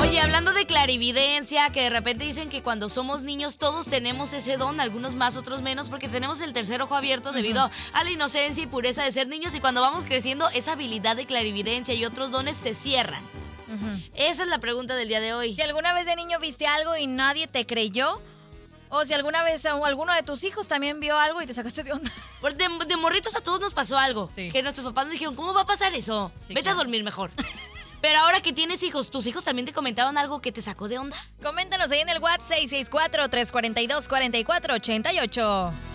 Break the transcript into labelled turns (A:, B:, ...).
A: Oye, hablando de clarividencia, que de repente dicen que cuando somos niños todos tenemos ese don, algunos más, otros menos, porque tenemos el tercer ojo abierto debido a la inocencia y pureza de ser niños, y cuando vamos creciendo esa habilidad de clarividencia y otros dones se cierran. Esa es la pregunta del día de hoy.
B: Si alguna vez de niño viste algo y nadie te creyó, o si alguna vez alguno de tus hijos también vio algo y te sacaste de onda.
A: De morritos a todos nos pasó algo,
B: Sí.
A: que nuestros papás nos dijeron, ¿cómo va a pasar eso?
B: Sí,
A: Vete
B: claro.
A: a dormir mejor. Pero ahora que tienes hijos, ¿tus hijos también te comentaban algo que te sacó de onda?
B: Coméntanos ahí en el WhatsApp 664-342-4488.